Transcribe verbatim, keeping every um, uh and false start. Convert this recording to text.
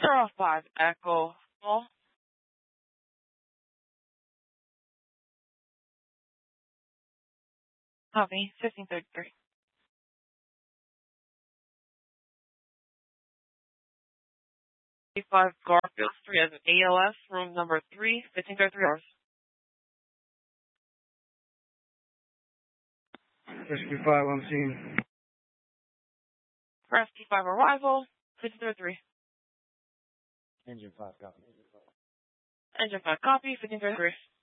zero five Echo. Full. Copy. fifteen thirty-three. five Garfield Street as an A L S, room number three, fifteen thirty-three hours. Rescue five, I'm seeing. Rescue five arrival, fifteen thirty-three. Engine five, copy. Engine five copy, fifteen thirty-three.